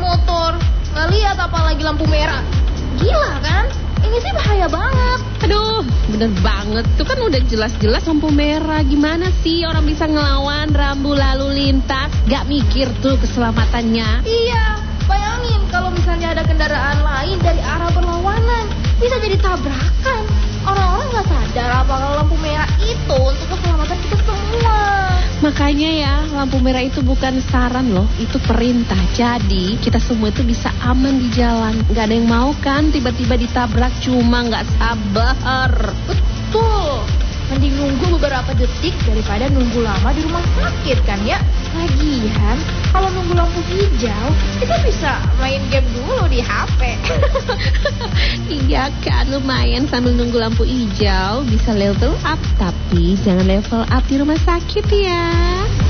motor, nggak lihat apalagi lampu merah. Gila kan? Ini sih bahaya banget. Aduh, bener banget. Itu kan udah jelas-jelas lampu merah. Gimana sih orang bisa ngelawan rambu lalu lintas? Gak mikir tuh keselamatannya. Iya, bayangin kalau misalnya ada kendaraan lain dari arah berlawanan, bisa jadi tabrakan. Orang-orang gak sadar apa kalau lampu merah itu untuk keselamatan kita semua. Makanya ya, lampu merah itu bukan saran loh, itu perintah. Jadi kita semua itu bisa aman di jalan. Gak ada yang mau kan tiba-tiba ditabrak cuma gak sabar. Betul. Mending nunggu beberapa detik daripada nunggu lama di rumah sakit kan ya. Lagian kalau nunggu lampu hijau, kita bisa main game dulu di HP. Iya kan, lumayan sambil nunggu lampu hijau bisa level up. Tapi jangan level up di rumah sakit ya.